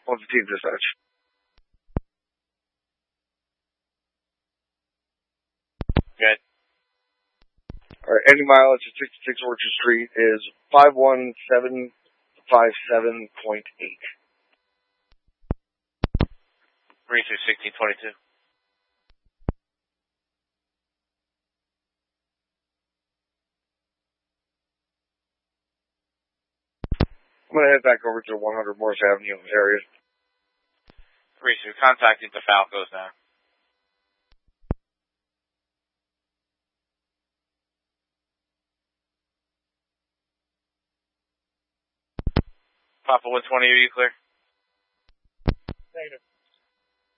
115 dispatch. Good. All right, any mileage at 66 Orchard Street is 51757.8. 321622. I'm going to head back over to 100 Morris Avenue area. 32, contacting the Falcos now. Papa 120, are you clear? Negative.